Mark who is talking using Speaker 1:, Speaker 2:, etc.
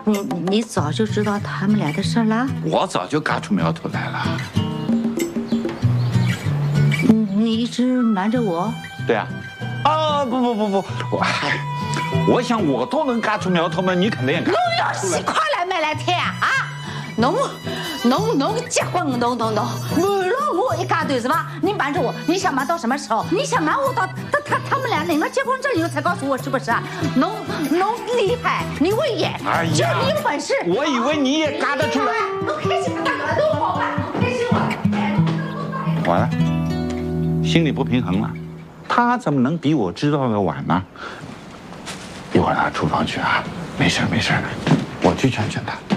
Speaker 1: 你早就知道他们俩的事了？
Speaker 2: 我早就嘎出苗头来了。
Speaker 1: 你一直瞒着我？
Speaker 2: 对啊。啊不，我想我都能嘎出苗头嘛，你肯定也嘎。
Speaker 1: 侬要是快来没来听啊！侬结婚侬瞒了我一大堆是吧？你瞒着我，你想瞒到什么时候？你想瞒我到他们俩领了结婚证以后才告诉我是不是啊？侬厉害，你会演，只要你有本事。
Speaker 2: 我以为你也嘎得出来。
Speaker 1: 我开心大哥都好办，开心我。
Speaker 2: 完了，心里不平衡了。他怎么能比我知道的晚呢？一会儿到厨房去啊，没事，我去劝劝他。